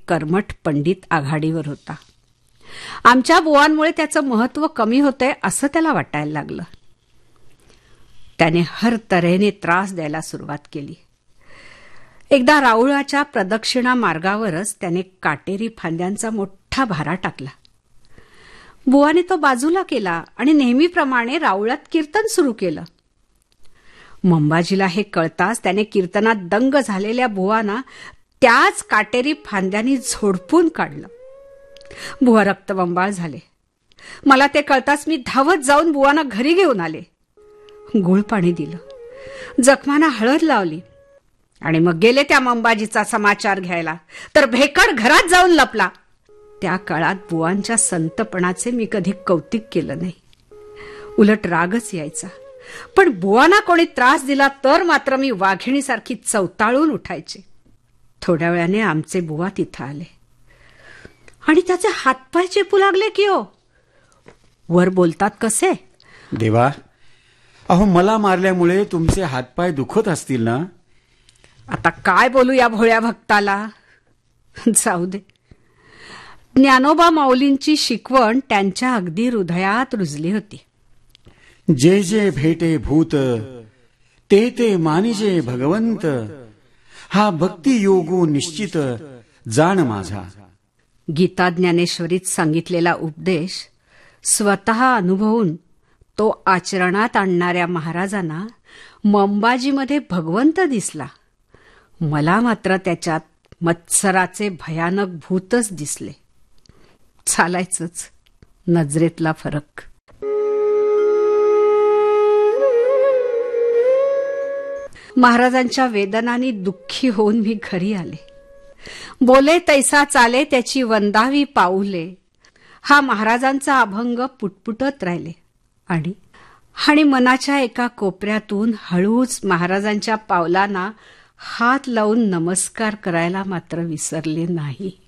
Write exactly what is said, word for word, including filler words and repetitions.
कर्मठ पंडित आघाडीवर होता. आमच्या बुवांमुळे त्याचं महत्व कमी होतंय असं त्याला वाटायला लागलं. त्याने हर तऱ्हेने त्रास द्यायला सुरुवात केली. एकदा राऊळाच्या प्रदक्षिणा मार्गावरच त्याने काटेरी फांद्यांचा मोठा भारा टाकला. बुवाने तो बाजूला केला आणि नेहमीप्रमाणे राऊळात कीर्तन सुरू केलं. मंबाजीला हे कळताच त्याने कीर्तनात दंग झालेल्या बुवांना त्याच काटेरी फांद्यांनी झोडपून काढलं. बुवा रक्तबंबाळ झाले. मला ते कळताच मी धावत जाऊन बुवांना घरी घेऊन आले. गुळ पाणी दिलं, जखमांना हळद लावली आणि मग गेले त्या मंबाजीचा समाचार घ्यायला, तर भेकड घरात जाऊन लपला. त्या काळात बुवांच्या संतपणाचे मी कधी कौतिक केलं नाही, उलट रागच यायचा. पण बुवांना कोणी त्रास दिला तर मात्र मी वाघिणीसारखी चवताळून उठायचे. थोड्या वेळाने आमचे बुवा तिथं आले आणि त्याचे हातपाय चेपू लागले की हो. वर बोलतात कसे, देवा, अहो मला मारल्यामुळे तुमचे हातपाय दुखत असतील ना? आता काय बोलू या भोळ्या भक्ताला. जाऊ दे. ज्ञानोबा माऊलींची शिकवण त्यांच्या अगदी हृदयात रुजली होती. जे जे भेटे भूत ते ते मानिजे भगवंत, हा भक्ती योगू निश्चित जाण माझा. गीता ज्ञानेश्वरीत सांगितलेला उपदेश स्वतः अनुभवून तो आचरणात आणणाऱ्या महाराजांना मंबाजीमध्ये भगवंत दिसला. मला मात्र त्याच्यात मत्सराचे भयानक भूतच दिसले. चालायचंच, नजरेतला फरक. महाराजांच्या वेदनांनी दुःखी होऊन मी घरी आले. बोले तैसा चाले त्याची वंदावी पाऊले, हा महाराजांचा अभंग पुटपुटत राहिले आणि आणि मनाच्या एका कोपऱ्यातून हळूच महाराजांच्या पावलांना हात लावून नमस्कार करायला मात्र विसरले नाही.